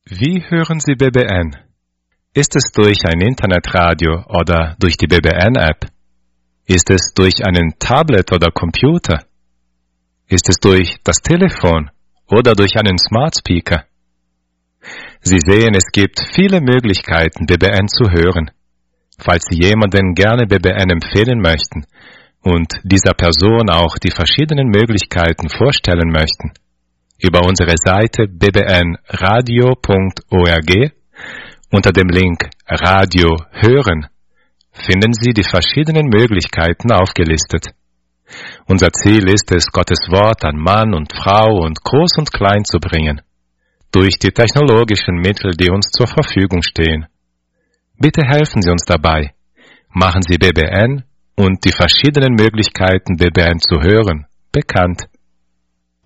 Wie hören Sie BBN? Ist es durch ein Internetradio oder durch die BBN-App? Ist es durch einen Tablet oder Computer? Ist es durch das Telefon oder durch einen Smart Speaker? Sie sehen, es gibt viele Möglichkeiten, BBN zu hören. Falls Sie jemanden gerne BBN empfehlen möchten und dieser Person auch die verschiedenen Möglichkeiten vorstellen möchten, über unsere Seite bbnradio.org unter dem Link Radio hören finden Sie die verschiedenen Möglichkeiten aufgelistet. Unser Ziel ist es, Gottes Wort an Mann und Frau und Groß und Klein zu bringen, durch die technologischen Mittel, die uns zur Verfügung stehen. Bitte helfen Sie uns dabei. Machen Sie BBN und die verschiedenen Möglichkeiten, BBN zu hören, bekannt.